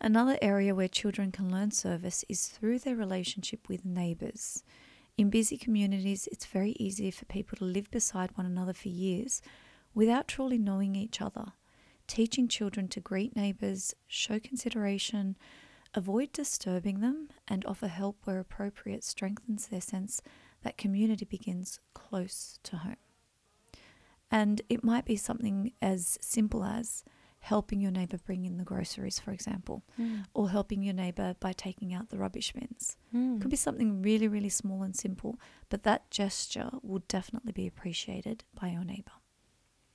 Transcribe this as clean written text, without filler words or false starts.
Another area where children can learn service is through their relationship with neighbours. In busy communities, it's very easy for people to live beside one another for years without truly knowing each other. Teaching children to greet neighbours, show consideration, avoid disturbing them, and offer help where appropriate strengthens their sense that community begins close to home. And it might be something as simple as helping your neighbour bring in the groceries, for example, or helping your neighbour by taking out the rubbish bins. Could be something really, really small and simple, but that gesture will definitely be appreciated by your neighbour.